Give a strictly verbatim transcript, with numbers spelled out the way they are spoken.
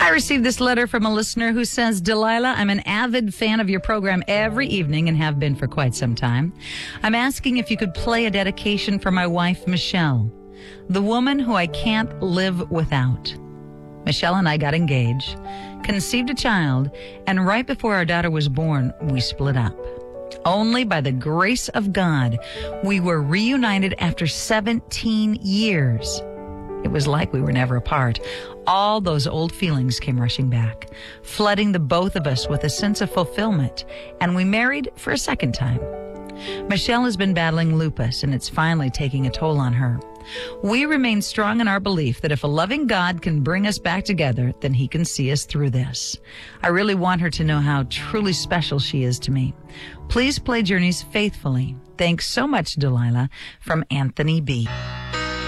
I received this letter from a listener who says, Delilah, I'm an avid fan of your program every evening and have been for quite some time. I'm asking if you could play a dedication for my wife, Michelle, the woman who I can't live without. Michelle and I got engaged, conceived a child, and right before our daughter was born, we split up. Only by the grace of God, we were reunited after seventeen years. It was like we were never apart. All those old feelings came rushing back, flooding the both of us with a sense of fulfillment, and we married for a second time. Michelle has been battling lupus, and it's finally taking a toll on her. We remain strong in our belief that if a loving God can bring us back together, then he can see us through this. I really want her to know how truly special she is to me. Please play Journeys faithfully. Thanks so much, Delilah, from Anthony B.